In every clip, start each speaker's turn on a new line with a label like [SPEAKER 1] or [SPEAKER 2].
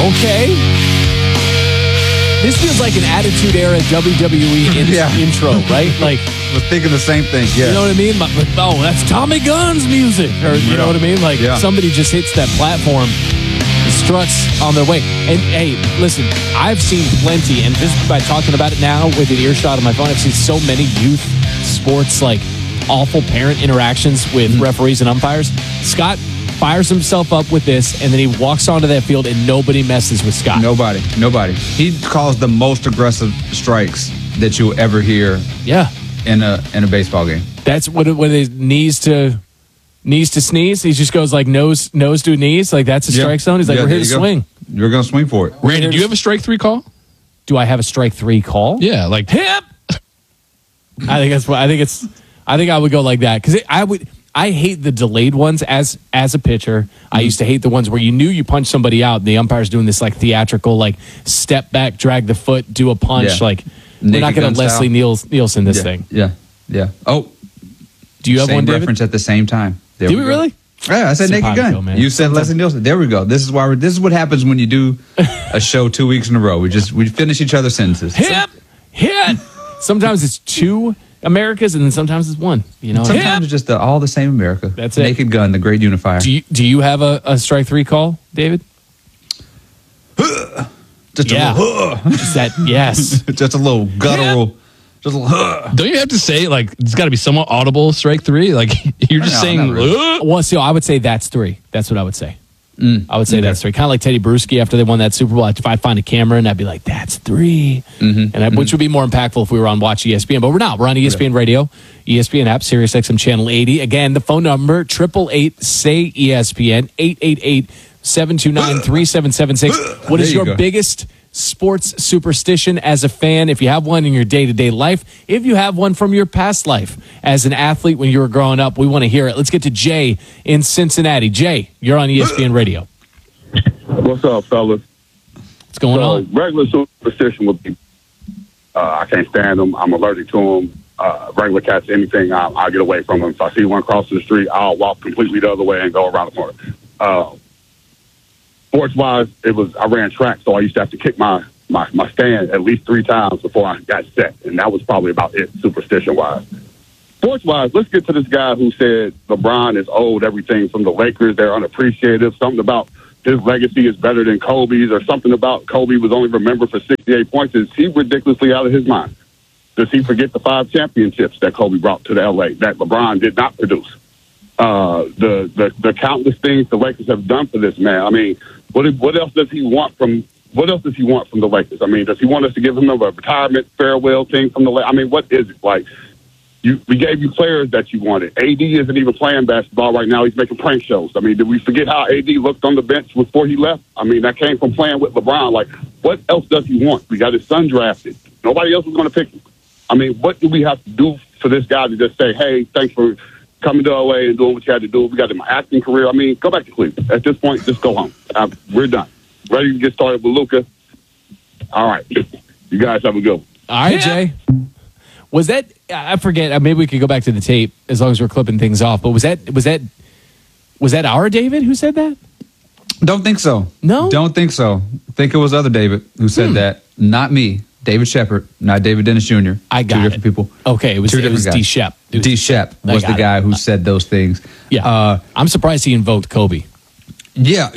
[SPEAKER 1] Okay. This feels like an Attitude Era WWE intro, right? Like,
[SPEAKER 2] I was thinking the same thing. Yeah.
[SPEAKER 1] You know what I mean? Oh, that's Tommy Gunn's music. Or you know what I mean? Like somebody just hits that platform, struts on their way. And hey, listen, I've seen plenty, and just by talking about it now with an earshot on my phone, I've seen so many youth sports, like awful parent interactions with referees and umpires. Scott fires himself up with this, and then he walks onto that field, and nobody messes with Scott.
[SPEAKER 2] Nobody. He calls the most aggressive strikes that you'll ever hear.
[SPEAKER 1] Yeah.
[SPEAKER 2] In a baseball game.
[SPEAKER 1] That's what it knees to sneeze. He just goes like nose to knees. Like that's a strike zone. He's like, we're here to swing.
[SPEAKER 2] You're going to swing for it.
[SPEAKER 3] Randy, do you have a strike 3 call?
[SPEAKER 1] Do I have a strike 3 call?
[SPEAKER 3] Yeah, like
[SPEAKER 1] hip. I think I would go like that because I hate the delayed ones as a pitcher. I used to hate the ones where you knew you punched somebody out and the umpire's doing this like theatrical, like step back, drag the foot, do a punch. Like we're not going to Leslie Nielsen this thing.
[SPEAKER 2] Yeah. Oh,
[SPEAKER 1] do you have one, David?
[SPEAKER 2] Reference at the same time.
[SPEAKER 1] Did we really?
[SPEAKER 2] Yeah, I said Naked Gun. You said Leslie Nielsen. There we go. This is what happens when you do a show 2 weeks in a row. We finish each other's sentences.
[SPEAKER 1] Hit. Sometimes it's 2 Americas, and then sometimes it's 1. You know,
[SPEAKER 2] sometimes it's just all the same America.
[SPEAKER 1] That's it.
[SPEAKER 2] Naked Gun, the great unifier.
[SPEAKER 1] Do you have a strike 3 call, David?
[SPEAKER 2] Just a little.
[SPEAKER 1] Just that. Yes.
[SPEAKER 2] Just a little guttural. Just a little.
[SPEAKER 3] Don't you have to say like it's got to be somewhat audible? Strike 3. Like you're just saying.
[SPEAKER 1] Really. Well, so I would say that's 3. That's what I would say. I would say that's 3. Kind of like Teddy Bruschi after they won that Super Bowl. If I find a camera and I'd be like, that's 3. Which would be more impactful if we were on Watch ESPN. But we're not. We're on ESPN Radio, ESPN app, Sirius XM Channel 80. Again, the phone number, 888-SAY-ESPN, 888-729-3776. What is your biggest sports superstition as a fan, if you have one in your day-to-day life, if you have one from your past life as an athlete when you were growing up? We want to hear it. Let's get to Jay in Cincinnati. Jay, you're on ESPN Radio.
[SPEAKER 4] What's up, fellas?
[SPEAKER 1] What's going on?
[SPEAKER 4] Regular superstition would be I can't stand them. I'm allergic to them. Regular cats, anything, I'll get away from them. If I see one crossing the street, I'll walk completely the other way and go around the corner. Sports-wise, I ran track, so I used to have to kick my stand at least 3 times before I got set, and that was probably about it, superstition-wise. Sports-wise, let's get to this guy who said LeBron is owed everything from the Lakers. They're unappreciative. Something about his legacy is better than Kobe's, or something about Kobe was only remembered for 68 points. Is he ridiculously out of his mind? Does he forget the 5 championships that Kobe brought to the L.A. that LeBron did not produce? The countless things the Lakers have done for this man. I mean, what else does he want from the Lakers? I mean, does he want us to give him a retirement farewell thing from the Lakers? I mean, what is it like? We gave you players that you wanted. AD isn't even playing basketball right now. He's making prank shows. I mean, did we forget how AD looked on the bench before he left? I mean, that came from playing with LeBron. Like, what else does he want? We got his son drafted. Nobody else was going to pick him. I mean, what do we have to do for this guy to just say, hey, thanks for coming to LA and doing what you had to do? We got him an acting career. I mean, go back to Cleveland. At this point, just go home. We're done. Ready to get started with Luka? All right. You guys have a go.
[SPEAKER 1] All right, Jay. Was that, I forget, maybe we could go back to the tape as long as we're clipping things off, but was that our David who said that?
[SPEAKER 2] Don't think so.
[SPEAKER 1] No?
[SPEAKER 2] Don't think so. Think it was other David who said that. Not me. David Shepard, not David Dennis Jr.
[SPEAKER 1] I got
[SPEAKER 2] 2 different people.
[SPEAKER 1] Okay, it was D. Shep.
[SPEAKER 2] D. Shep was the guy who said those things.
[SPEAKER 1] Yeah. I'm surprised he invoked Kobe.
[SPEAKER 2] Yeah.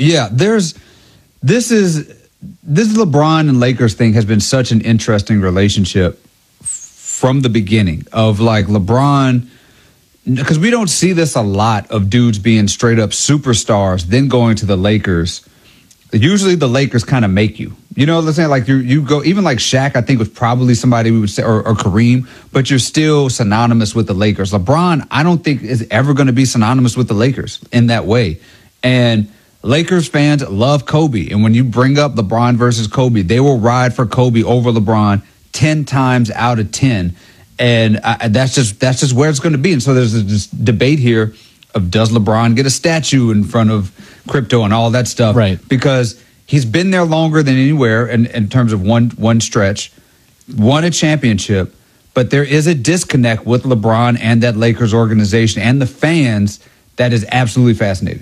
[SPEAKER 2] This is LeBron and Lakers thing has been such an interesting relationship from the beginning of like LeBron, because we don't see this a lot of dudes being straight up superstars, then going to the Lakers. Usually the Lakers kind of make you. You know, let's say like you go, even like Shaq, I think was probably somebody we would say, or Kareem, but you're still synonymous with the Lakers. LeBron, I don't think is ever going to be synonymous with the Lakers in that way. And Lakers fans love Kobe. And when you bring up LeBron versus Kobe, they will ride for Kobe over LeBron 10 times out of 10. And that's just where it's going to be. And so there's this debate here of does LeBron get a statue in front of crypto and all that stuff?
[SPEAKER 1] Right.
[SPEAKER 2] Because he's been there longer than anywhere in terms of one stretch, won a championship, but there is a disconnect with LeBron and that Lakers organization and the fans that is absolutely fascinating.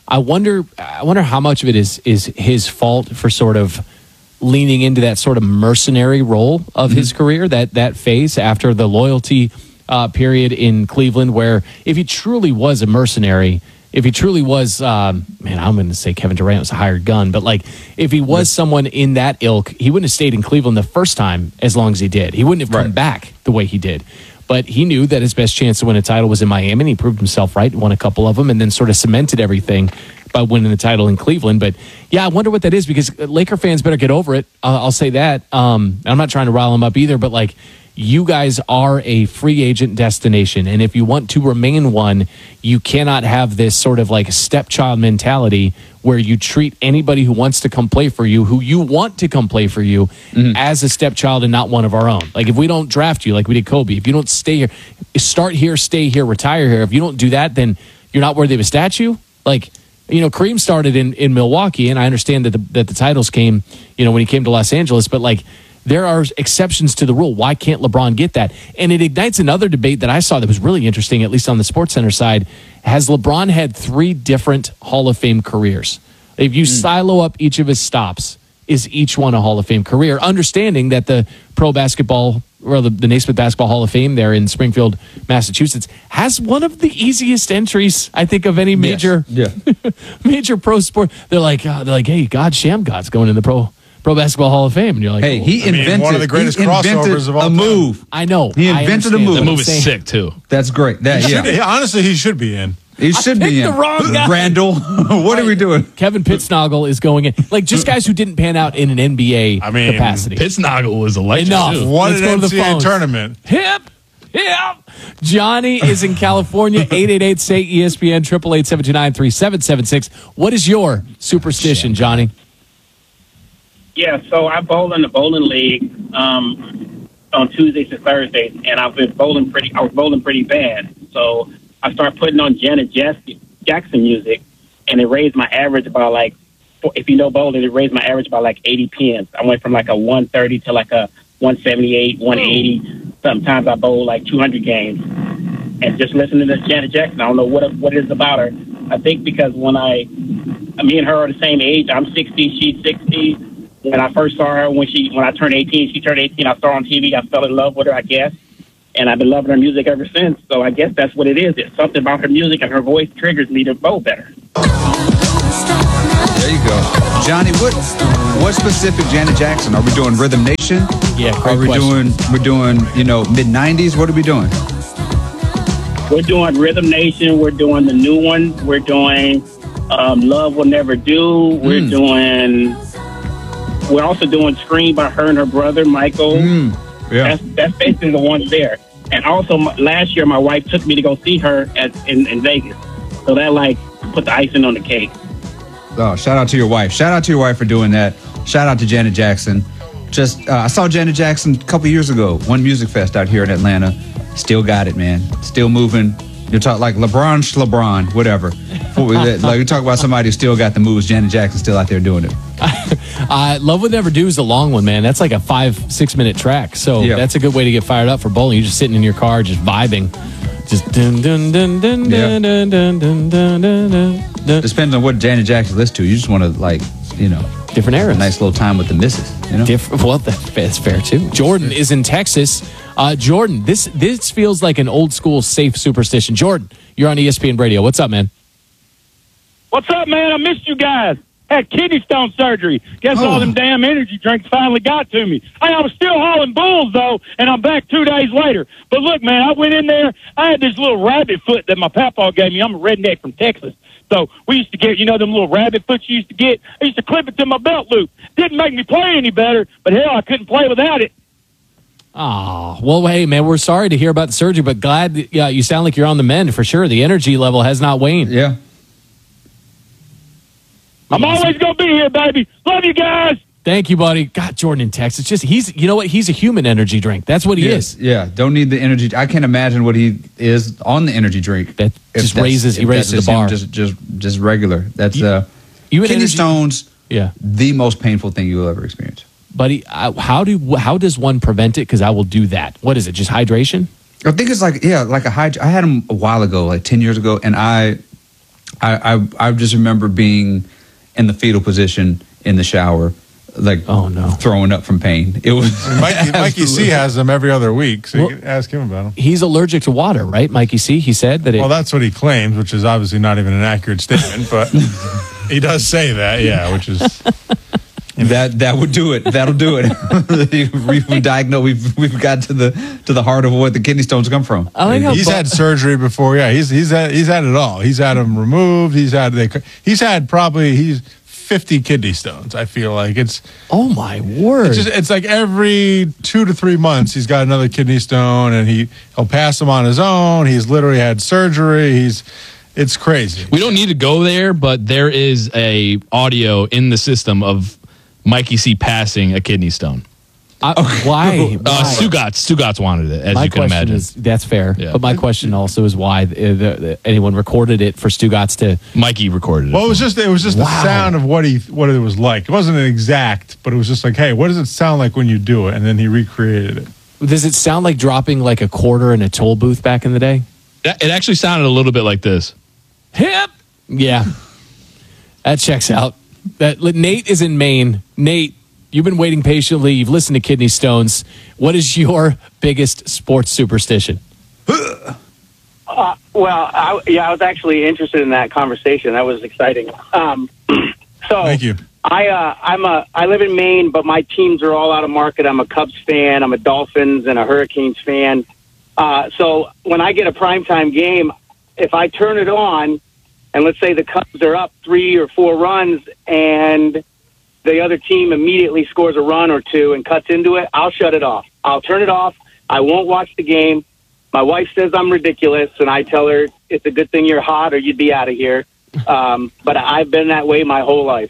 [SPEAKER 1] I wonder how much of it is his fault for sort of leaning into that sort of mercenary role of his career, that phase after the loyalty period in Cleveland, where if he truly was a mercenary, if he truly was, I'm going to say Kevin Durant was a hired gun, but like if he was someone in that ilk, he wouldn't have stayed in Cleveland the first time as long as he did. He wouldn't have come back the way he did. But he knew that his best chance to win a title was in Miami, and he proved himself right, won a couple of them, and then sort of cemented everything by winning the title in Cleveland. But yeah, I wonder what that is, because Laker fans better get over it. I'll say that. I'm not trying to rile them up either, but like, you guys are a free agent destination, and if you want to remain one, you cannot have this sort of like stepchild mentality where you treat anybody who wants to come play for you, who you want to come play for you, as a stepchild and not one of our own. Like if we don't draft you like we did Kobe, if you don't stay here, start here, stay here, retire here, if you don't do that, then you're not worthy of a statue. Like, Kareem started in Milwaukee, and I understand that the titles came, when he came to Los Angeles, but like, there are exceptions to the rule. Why can't LeBron get that? And it ignites another debate that I saw that was really interesting, at least on the SportsCenter side. Has LeBron had 3 different Hall of Fame careers? If you silo up each of his stops, is each one a Hall of Fame career? Understanding that the pro basketball, or the Naismith Basketball Hall of Fame there in Springfield, Massachusetts, has one of the easiest entries, I think, of any major major pro sport. They're like, hey, Shamgod's going in the Pro Basketball Hall of Fame, and you're like,
[SPEAKER 2] hey, he invented
[SPEAKER 5] one of the greatest crossovers of all time.
[SPEAKER 2] Move.
[SPEAKER 1] I know.
[SPEAKER 2] He invented a move.
[SPEAKER 3] The move is sick too.
[SPEAKER 2] That's great.
[SPEAKER 5] Honestly, he should be in.
[SPEAKER 2] He should be in.
[SPEAKER 1] The wrong guy.
[SPEAKER 2] Randall, what are we doing?
[SPEAKER 1] Kevin Pittsnoggle is going in. Like, just guys who didn't pan out in an NBA capacity.
[SPEAKER 3] Pittsnoggle was electric.
[SPEAKER 1] Enough.
[SPEAKER 3] Too.
[SPEAKER 5] Won an
[SPEAKER 1] Let's go to the
[SPEAKER 5] NCAA
[SPEAKER 1] phones.
[SPEAKER 5] tournament.
[SPEAKER 1] Hip. Johnny is in California. 888-SAY-ESPN, 888-729-3776. What is your superstition, Johnny?
[SPEAKER 6] Yeah, so I bowl in the bowling league on Tuesdays and Thursdays, and I was bowling pretty bad. So I started putting on Janet Jackson music, and it raised my average about like, if you know bowling, it raised my average about like 80 pins. I went from like a 130 to like a 178, 180. Sometimes I bowl like 200 games. And just listening to Janet Jackson, I don't know what it is about her. I think because me and her are the same age. I'm 60, she's 60. When I first saw her, when I turned 18, she turned 18. I saw her on TV. I fell in love with her, I guess. And I've been loving her music ever since. So I guess that's what it is. It's something about her music, and her voice triggers me to bowl better.
[SPEAKER 2] There you go. Johnny, what specific Janet Jackson? Are we doing Rhythm Nation?
[SPEAKER 6] Yeah,
[SPEAKER 2] Are we doing mid-90s? What are we doing?
[SPEAKER 6] We're doing Rhythm Nation. We're doing the new one. We're doing Love Will Never Do. We're also doing Scream by her and her brother, Michael.
[SPEAKER 2] Yeah.
[SPEAKER 6] That's basically the ones there. And also, last year, my wife took me to go see her in Vegas. So that, like, put the icing on the cake.
[SPEAKER 2] Oh, shout out to your wife. Shout out to your wife for doing that. Shout out to Janet Jackson. I saw Janet Jackson a couple years ago, one music fest out here in Atlanta. Still got it, man. Still moving. You talk like LeBron, whatever. Like you talk about somebody who still got the moves. Janet Jackson still out there doing it.
[SPEAKER 1] Love Will Never Do is a long one, man. That's like a 5-6 minute track. So that's a good way to get fired up for bowling. You're just sitting in your car, just vibing. Just dun dun dun dun dun dun dun dun dun dun.
[SPEAKER 2] Depends on what Janet Jackson listens to. You just want to
[SPEAKER 1] different eras.
[SPEAKER 2] A nice little time with the missus,
[SPEAKER 1] Well, that's fair too. Jordan is in Texas. Jordan, this feels like an old school safe superstition. Jordan, you're on ESPN Radio. What's up, man?
[SPEAKER 7] What's up, man? I missed you guys. Had kidney stone surgery. Guess all them damn energy drinks finally got to me. Hey, I was still hauling bulls, though, and I'm back 2 days later. But look, man, I went in there. I had this little rabbit foot that my papa gave me. I'm a redneck from Texas. So we used to get, them little rabbit foots you used to get? I used to clip it to my belt loop. Didn't make me play any better, but hell, I couldn't play without it.
[SPEAKER 1] Oh, well, hey, man, we're sorry to hear about the surgery, but glad you sound like you're on the mend for sure. The energy level has not waned.
[SPEAKER 2] Yeah.
[SPEAKER 7] I'm always going to be here, baby. Love you guys.
[SPEAKER 1] Thank you, buddy. God, Jordan in Texas. He's you know what? He's a human energy drink. That's what he is.
[SPEAKER 2] Yeah, don't need the energy. I can't imagine what he is on the energy drink.
[SPEAKER 1] That just raises the bar.
[SPEAKER 2] Just regular. That's kidney stones.
[SPEAKER 1] Yeah,
[SPEAKER 2] the most painful thing you will ever experience.
[SPEAKER 1] Buddy, how does one prevent it? Because I will do that. What is it? Just hydration?
[SPEAKER 2] I think it's like a I had him a while ago, like 10 years ago, and I just remember being in the fetal position in the shower, like throwing up from pain. It was
[SPEAKER 5] Mikey C has them every other week, so you can ask him about them.
[SPEAKER 1] He's allergic to water, right, Mikey C? He said that.
[SPEAKER 5] Well, that's what he claims, which is obviously not even an accurate statement, but he does say that, yeah, which is.
[SPEAKER 2] That would do it. That'll do it. We've diagnosed. We've got to the heart of what the kidney stones come from.
[SPEAKER 5] He's had surgery before. Yeah, he's had it all. He's had them removed. He's had probably 50 kidney stones. I feel like it's.
[SPEAKER 1] Oh my word!
[SPEAKER 5] It's like every 2 to 3 months he's got another kidney stone, and he'll pass them on his own. He's literally had surgery. It's crazy.
[SPEAKER 3] We don't need to go there, but there is a audio in the system of Mikey C passing a kidney stone.
[SPEAKER 1] Why?
[SPEAKER 3] Stugotz wanted it, as you can imagine.
[SPEAKER 1] That's fair. Yeah. But my question also is why anyone recorded it for Stugotz to.
[SPEAKER 3] Mikey recorded it.
[SPEAKER 5] Well, it was just the sound of what it was like. It wasn't an exact, but it was just like, hey, what does it sound like when you do it? And then he recreated it.
[SPEAKER 1] Does it sound like dropping like a quarter in a toll booth back in the day?
[SPEAKER 3] It actually sounded a little bit like this.
[SPEAKER 1] Hip. Yeah, that checks out. Nate is in Maine. Nate, you've been waiting patiently. You've listened to Kidney Stones. What is your biggest sports superstition?
[SPEAKER 6] I was actually interested in that conversation. That was exciting.
[SPEAKER 5] Thank you.
[SPEAKER 6] I live in Maine, but my teams are all out of market. I'm a Cubs fan. I'm a Dolphins and a Hurricanes fan. So when I get a primetime game, if I turn it on, and let's say the Cubs are up 3 or 4 runs and the other team immediately scores a run or two and cuts into it, I'll shut it off. I'll turn it off. I won't watch the game. My wife says I'm ridiculous, and I tell her it's a good thing you're hot or you'd be out of here. But I've been that way my whole life.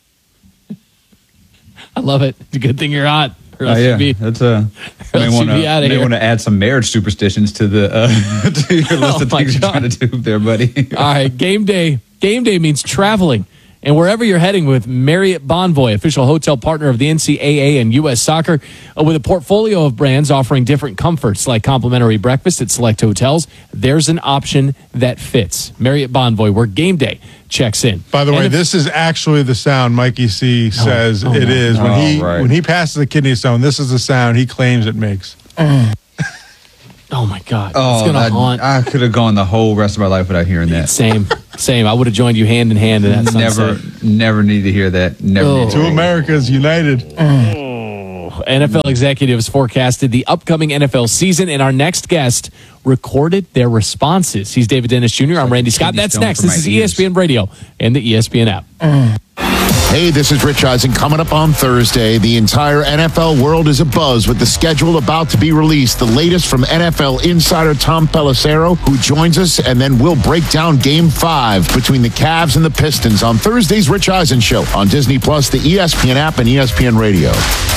[SPEAKER 1] I love it. It's a good thing you're hot.
[SPEAKER 2] That's may want to add some marriage superstitions to the to your list of things you're trying to do there, buddy.
[SPEAKER 1] All right, game day. Game day means traveling. And wherever you're heading with Marriott Bonvoy, official hotel partner of the NCAA and U.S. Soccer, with a portfolio of brands offering different comforts like complimentary breakfast at select hotels, there's an option that fits. Marriott Bonvoy, where game day checks in.
[SPEAKER 5] By the way, this is actually the sound Mikey C says it is. When he passes a kidney stone, this is the sound he claims it makes.
[SPEAKER 1] Oh, my God. It's going to haunt.
[SPEAKER 2] I could have gone the whole rest of my life without hearing that.
[SPEAKER 1] Same. I would have joined you hand in hand in that sunset.
[SPEAKER 2] Never need to hear that.
[SPEAKER 5] Two Americas united.
[SPEAKER 1] NFL executives forecasted the upcoming NFL season, and our next guest recorded their responses. He's David Dennis Jr. I'm Randy Scott. That's next. This is ESPN Radio and the ESPN app.
[SPEAKER 8] Hey, this is Rich Eisen. Coming up on Thursday, the entire NFL world is abuzz with the schedule about to be released. The latest from NFL insider Tom Pelissero, who joins us, and then we'll break down Game 5 between the Cavs and the Pistons on Thursday's Rich Eisen Show on Disney+, the ESPN app, and ESPN Radio.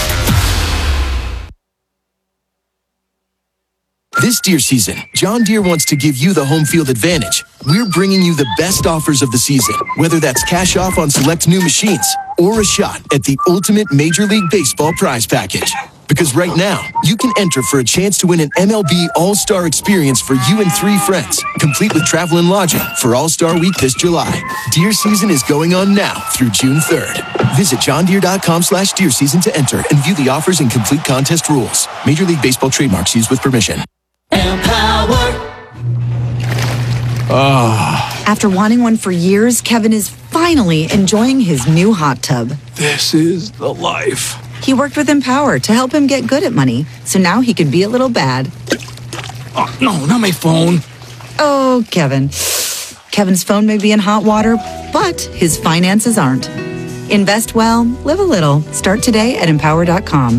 [SPEAKER 9] This Deere season, John Deere wants to give you the home field advantage. We're bringing you the best offers of the season, whether that's cash off on select new machines or a shot at the ultimate Major League Baseball prize package. Because right now, you can enter for a chance to win an MLB All-Star experience for you and 3 friends, complete with travel and lodging for All-Star Week this July. Deere season is going on now through June 3rd. Visit johndeere.com/Deere season to enter and view the offers and complete contest rules. Major League Baseball trademarks used with permission.
[SPEAKER 10] After wanting one for years, Kevin is finally enjoying his new hot tub.
[SPEAKER 11] This is the life.
[SPEAKER 10] He worked with Empower to help him get good at money, so now he can be a little bad.
[SPEAKER 11] Oh, no, not my phone.
[SPEAKER 10] Oh, Kevin. Kevin's phone may be in hot water, but his finances aren't. Invest well, live a little. Start today at Empower.com.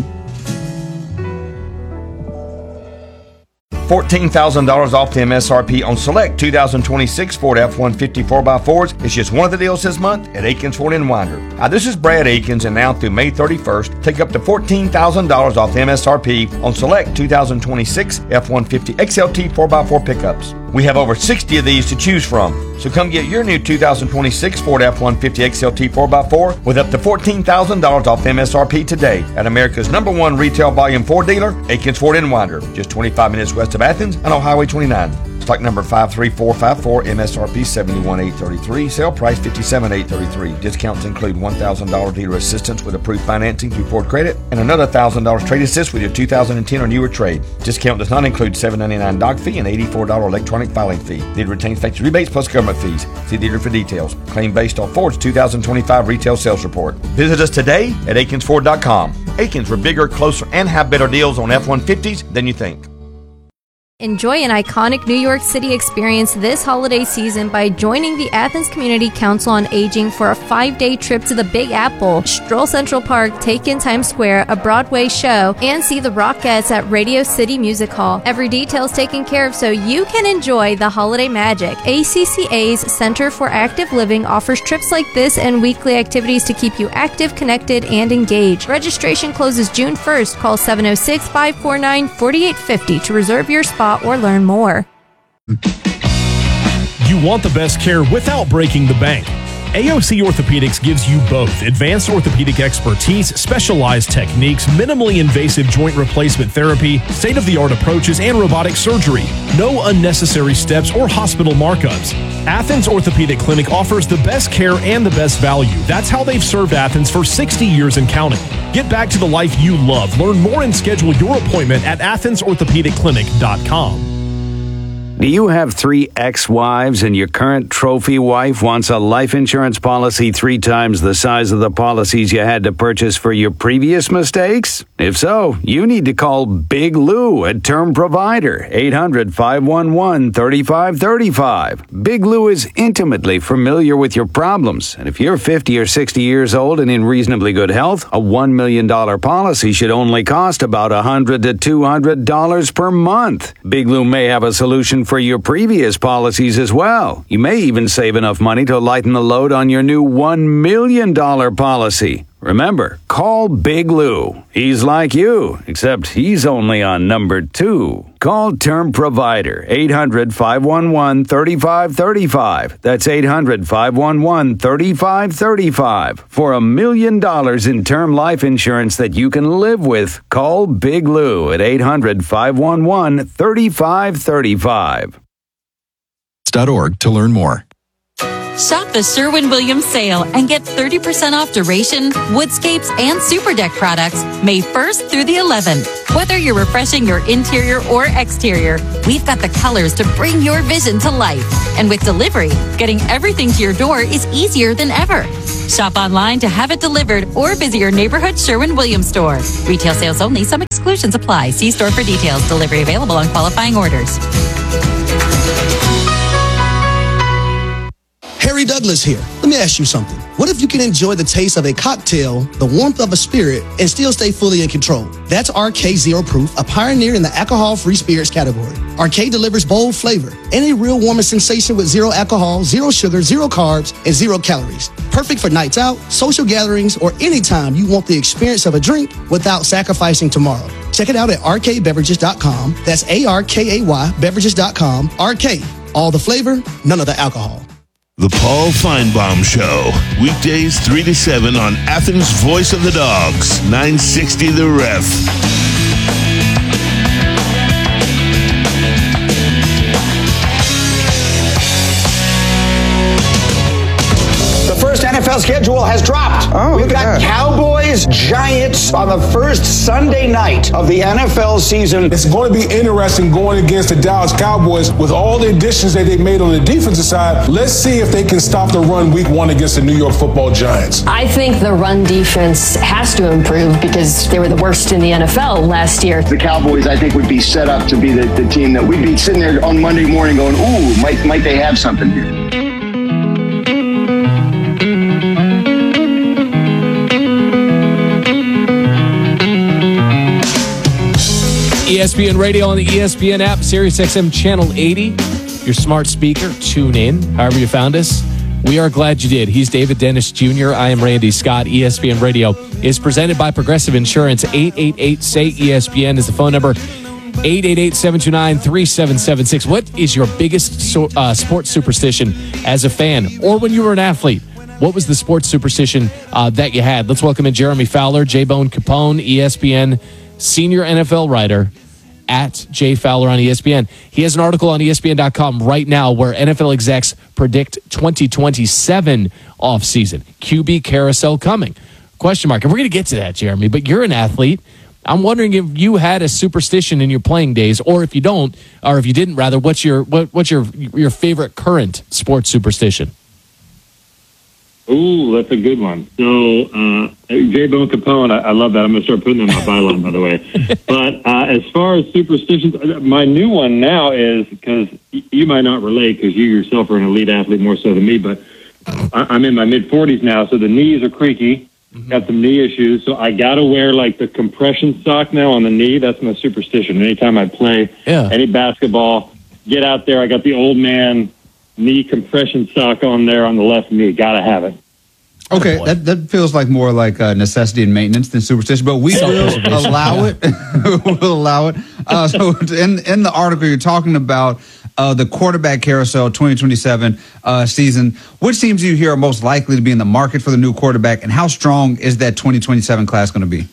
[SPEAKER 12] $14,000 off the MSRP on select 2026 Ford F-150 4x4s. It's just one of the deals this month at Aikens Ford in Winder. Hi, this is Brad Aikens, and now through May 31st, take up to $14,000 off the MSRP on select 2026 F-150 XLT 4x4 pickups. We have over 60 of these to choose from. So come get your new 2026 Ford F-150 XLT 4x4 with up to $14,000 off MSRP today at America's #1 retail volume Ford dealer, Aikens Ford in Winder, just 25 minutes west of Athens and on Highway 29. Stock number 53454, MSRP $71,833, sale price $57,833. Discounts include $1,000 dealer assistance with approved financing through Ford Credit and another $1,000 trade assist with your 2010 or newer trade. Discount does not include $7.99 doc fee and $84 electronic filing fee. Dealer retains factory rebates plus government fees. See dealer for details. Claim based on Ford's 2025 retail sales report. Visit us today at AkinsFord.com. Akins, we're bigger, closer, and have better deals on F-150s than you think.
[SPEAKER 13] Enjoy an iconic New York City experience this holiday season by joining the Athens Community Council on Aging for a 5-day trip to the Big Apple, stroll Central Park, take in Times Square, a Broadway show, and see the Rockettes at Radio City Music Hall. Every detail is taken care of so you can enjoy the holiday magic. ACCA's Center for Active Living offers trips like this and weekly activities to keep you active, connected, and engaged. Registration closes June 1st. Call 706-549-4850 to reserve your spot or learn more.
[SPEAKER 14] You want the best care without breaking the bank. AOC Orthopedics gives you both advanced orthopedic expertise, specialized techniques, minimally invasive joint replacement therapy, state-of-the-art approaches, and robotic surgery. No unnecessary steps or hospital markups. Athens Orthopedic Clinic offers the best care and the best value. That's how they've served Athens for 60 years and counting. Get back to the life you love. Learn more and schedule your appointment at AthensOrthopedicClinic.com.
[SPEAKER 15] Do you have 3 ex-wives and your current trophy wife wants a life insurance policy 3 times the size of the policies you had to purchase for your previous mistakes? If so, you need to call Big Lou at Term Provider, 800-511-3535. Big Lou is intimately familiar with your problems, and if you're 50 or 60 years old and in reasonably good health, a $1 million policy should only cost about $100 to $200 per month. Big Lou may have a solution for your previous policies as well. You may even save enough money to lighten the load on your new $1 million policy. Remember, call Big Lou. He's like you, except he's only on number 2. Call Term Provider, 800-511-3535. That's 800-511-3535. For $1 million in term life insurance that you can live with, call Big Lou at 800-511-3535.
[SPEAKER 16] .org to learn more.
[SPEAKER 17] Shop the Sherwin-Williams sale and get 30% off Duration, Woodscapes, and Super Deck products May 1st through the 11th. Whether you're refreshing your interior or exterior, we've got the colors to bring your vision to life. And with delivery, getting everything to your door is easier than ever. Shop online to have it delivered or visit your neighborhood Sherwin-Williams store. Retail sales only. Some exclusions apply. See store for details. Delivery available on qualifying orders.
[SPEAKER 18] Harry Douglas here. Let me ask you something. What if you can enjoy the taste of a cocktail, the warmth of a spirit, and still stay fully in control? That's RK Zero Proof, a pioneer in the alcohol-free spirits category. RK delivers bold flavor and a real warming sensation with 0 alcohol, 0 sugar, 0 carbs, and 0 calories. Perfect for nights out, social gatherings, or anytime you want the experience of a drink without sacrificing tomorrow. Check it out at rkbeverages.com. That's ARKAY beverages.com. RK, all the flavor, none of the alcohol.
[SPEAKER 19] The Paul Feinbaum Show, weekdays 3 to 7 on Athens' Voice of the Dogs, 960 The Ref.
[SPEAKER 20] NFL schedule has dropped. We've got Cowboys, Giants on the first Sunday night of the NFL season.
[SPEAKER 21] It's going to be interesting going against the Dallas Cowboys with all the additions that they made on the defensive side. Let's see if they can stop the run week 1 against the New York Football Giants.
[SPEAKER 22] I think the run defense has to improve because they were the worst in the NFL last year.
[SPEAKER 20] The Cowboys, I think, would be set up to be the team that we'd be sitting there on Monday morning going, ooh, might they have something here?
[SPEAKER 1] ESPN Radio on the ESPN app, SiriusXM Channel 80, your smart speaker. Tune in, however you found us. We are glad you did. He's David Dennis Jr. I am Randy Scott. ESPN Radio is presented by Progressive Insurance. 888-SAY-ESPN is the phone number. 888-729-3776. What is your biggest sports superstition as a fan or when you were an athlete? What was the sports superstition that you had? Let's welcome in Jeremy Fowler, J-Bone Capone, ESPN senior NFL writer at Jay Fowler on ESPN. He has an article on ESPN.com right now where NFL execs predict 2027 offseason. QB carousel coming. Question mark. And we're going to get to that, Jeremy, but you're an athlete. I'm wondering if you had a superstition in your playing days, or if you don't, or if you didn't, rather, what's your favorite current sports superstition?
[SPEAKER 4] Ooh, that's a good one. So, J-Bone Capone, I love that. I'm going to start putting that in my byline, by the way. But as far as superstitions, my new one now is, because you might not relate because you yourself are an elite athlete more so than me, but I'm in my mid-40s now, so the knees are creaky. Got some knee issues, so I got to wear like the compression sock now on the knee. That's my superstition. Anytime I play any basketball, get out there, I got the old man knee compression sock on there on the left knee. Gotta have it.
[SPEAKER 2] Okay, that feels like more like necessity and maintenance than superstition, but we will allow it. We'll allow it. So in the article, you're talking about the quarterback carousel 2027 season. Which teams do you hear are most likely to be in the market for the new quarterback, and how strong is that 2027 class going to be?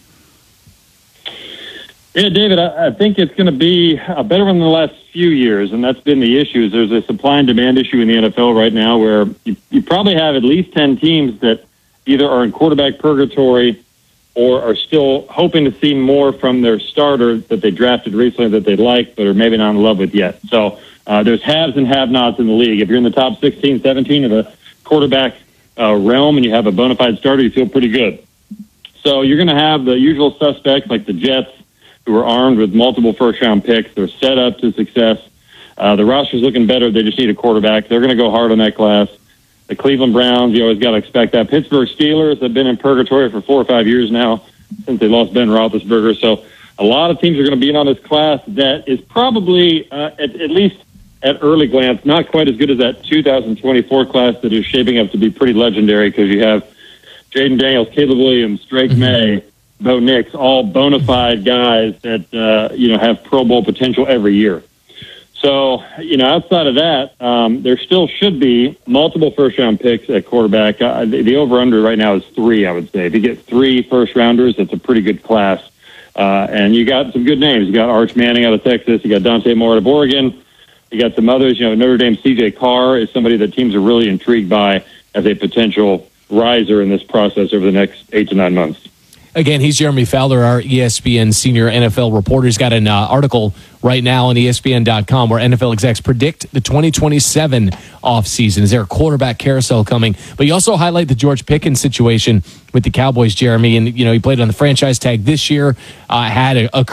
[SPEAKER 4] Yeah, David, I think it's going to be better than the last few years, and that's been the issue. There's a supply and demand issue in the NFL right now where you probably have at least 10 teams that either are in quarterback purgatory or are still hoping to see more from their starter that they drafted recently that they like but are maybe not in love with yet. So there's haves and have-nots in the league. If you're in the top 16, 17 of the quarterback realm and you have a bona fide starter, you feel pretty good. So you're going to have the usual suspects like the Jets, who are armed with multiple first-round picks. They're set up to success. The roster's looking better. They just need a quarterback. They're going to go hard on that class. The Cleveland Browns, you always got to expect that. Pittsburgh Steelers have been in purgatory for 4 or 5 years now since they lost Ben Roethlisberger. So a lot of teams are going to be in on this class that is probably, at least at early glance, not quite as good as that 2024 class that is shaping up to be pretty legendary because you have Jaden Daniels, Caleb Williams, Drake May, Bo Nix, all bona fide guys that, have Pro Bowl potential every year. So, outside of that, there still should be multiple first-round picks at quarterback. The over-under right now is 3, I would say. If you get 3 first-rounders, that's a pretty good class. And you got some good names. You got Arch Manning out of Texas. You got Dante Moore out of Oregon. You got some others. Notre Dame C.J. Carr is somebody that teams are really intrigued by as a potential riser in this process over the next 8 to 9 months.
[SPEAKER 1] Again, he's Jeremy Fowler, our ESPN senior NFL reporter. He's got an article right now on ESPN.com where NFL execs predict the 2027 offseason. Is there a quarterback carousel coming? But you also highlight the George Pickens situation with the Cowboys, Jeremy. And, he played on the franchise tag this year, had a